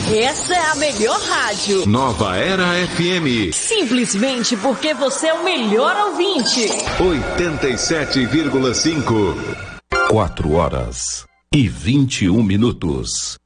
Essa é a melhor rádio. Nova Era FM. Simplesmente porque você é o melhor ouvinte. 87,5. 4 horas e 21 minutos.